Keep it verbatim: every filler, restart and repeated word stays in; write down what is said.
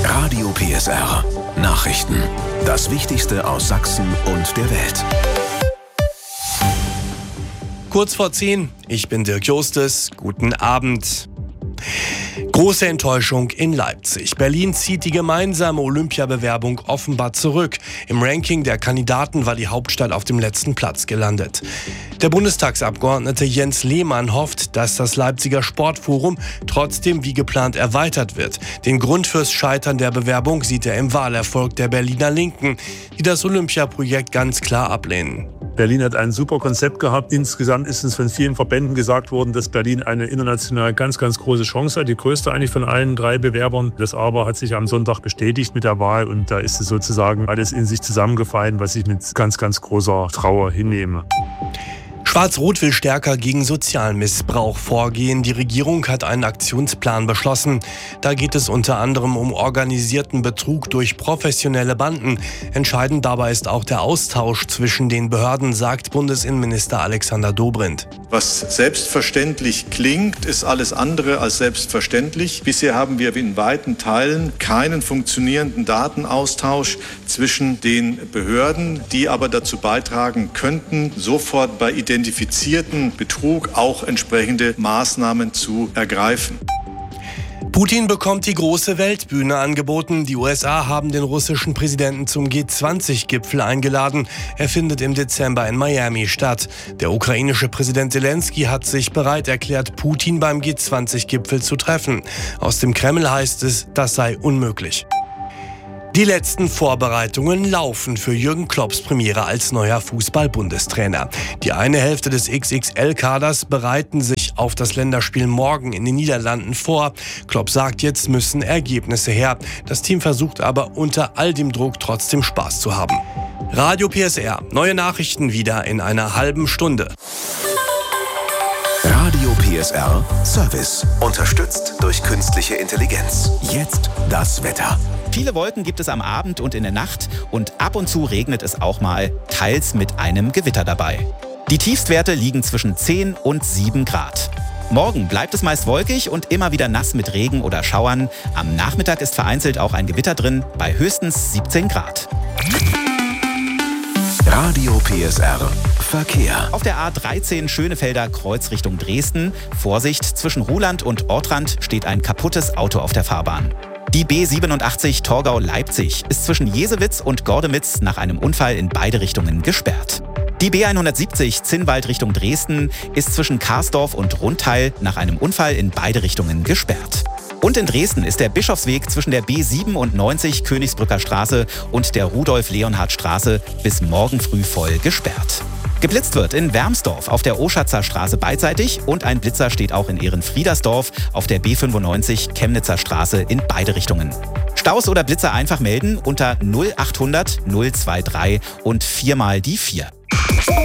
Radio P S R. Nachrichten. Das Wichtigste aus Sachsen und der Welt. Kurz vor zehn, ich bin Dirk Justus. Guten Abend. Große Enttäuschung in Leipzig. Berlin zieht die gemeinsame Olympiabewerbung offenbar zurück. Im Ranking der Kandidaten war die Hauptstadt auf dem letzten Platz gelandet. Der Bundestagsabgeordnete Jens Lehmann hofft, dass das Leipziger Sportforum trotzdem wie geplant erweitert wird. Den Grund fürs Scheitern der Bewerbung sieht er im Wahlerfolg der Berliner Linken, die das Olympiaprojekt ganz klar ablehnen. Berlin hat ein super Konzept gehabt. Insgesamt ist es von vielen Verbänden gesagt worden, dass Berlin eine international ganz, ganz große Chance hat. Die größte eigentlich von allen drei Bewerbern. Das aber hat sich am Sonntag bestätigt mit der Wahl. Und da ist es sozusagen alles in sich zusammengefallen, was ich mit ganz, ganz großer Trauer hinnehme. Schwarz-Rot will stärker gegen Sozialmissbrauch vorgehen. Die Regierung hat einen Aktionsplan beschlossen. Da geht es unter anderem um organisierten Betrug durch professionelle Banden. Entscheidend dabei ist auch der Austausch zwischen den Behörden, sagt Bundesinnenminister Alexander Dobrindt. Was selbstverständlich klingt, ist alles andere als selbstverständlich. Bisher haben wir in weiten Teilen keinen funktionierenden Datenaustausch zwischen den Behörden, die aber dazu beitragen könnten, sofort bei Identifizierung identifizierten Betrug auch entsprechende Maßnahmen zu ergreifen. Putin bekommt die große Weltbühne angeboten. Die U S A haben den russischen Präsidenten zum G zwanzig Gipfel eingeladen. Er findet im Dezember in Miami statt. Der ukrainische Präsident Zelensky hat sich bereit erklärt, Putin beim G zwanzig Gipfel zu treffen. Aus dem Kreml heißt es, das sei unmöglich. Die letzten Vorbereitungen laufen für Jürgen Klopps Premiere als neuer Fußball-Bundestrainer. Die eine Hälfte des X X L-Kaders bereiten sich auf das Länderspiel morgen in den Niederlanden vor. Klopp sagt, jetzt müssen Ergebnisse her. Das Team versucht aber unter all dem Druck trotzdem Spaß zu haben. Radio P S R, neue Nachrichten wieder in einer halben Stunde. Radio P S R Service. Unterstützt durch künstliche Intelligenz. Jetzt das Wetter. Viele Wolken gibt es am Abend und in der Nacht und ab und zu regnet es auch mal, teils mit einem Gewitter dabei. Die Tiefstwerte liegen zwischen zehn und sieben Grad. Morgen bleibt es meist wolkig und immer wieder nass mit Regen oder Schauern. Am Nachmittag ist vereinzelt auch ein Gewitter drin, bei höchstens siebzehn Grad. Radio P S R Verkehr. Auf der A dreizehn Schönefelder Kreuz Richtung Dresden. Vorsicht, zwischen Ruhland und Ortrand steht ein kaputtes Auto auf der Fahrbahn. Die B siebenundachtzig Torgau-Leipzig ist zwischen Jesewitz und Gordemitz nach einem Unfall in beide Richtungen gesperrt. Die B hundertsiebzig Zinnwald Richtung Dresden ist zwischen Karsdorf und Rundteil nach einem Unfall in beide Richtungen gesperrt. Und in Dresden ist der Bischofsweg zwischen der B siebenundneunzig Königsbrücker Straße und der Rudolf-Leonhard-Straße bis morgen früh voll gesperrt. Geblitzt wird in Wermsdorf auf der Oschatzer Straße beidseitig und ein Blitzer steht auch in Ehrenfriedersdorf auf der B fünfundneunzig Chemnitzer Straße in beide Richtungen. Staus oder Blitzer einfach melden unter null achthundert null drei drei und viermal die vier.